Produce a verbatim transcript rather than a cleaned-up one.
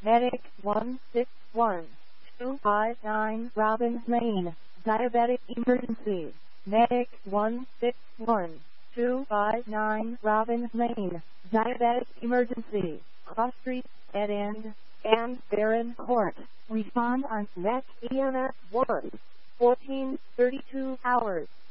Medic one six one two five nine Robbins Lane, diabetic emergency. Medic one six one two five nine Robbins Lane, diabetic emergency. Cross Street, Dead End, and Barron Court. Respond on Met E M S one. fourteen thirty-two hours.